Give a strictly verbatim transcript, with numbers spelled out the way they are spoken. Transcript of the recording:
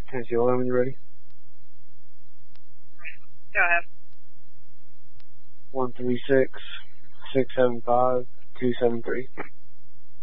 Tennessee Alarm when you're ready. Go ahead. One three six six seven five two seven three.